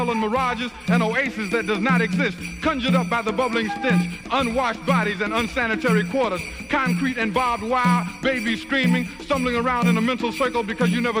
and mirages, an oasis that does not exist, conjured up by the bubbling stench, unwashed bodies and unsanitary quarters, concrete and barbed wire, babies screaming, stumbling around in a mental circle because you never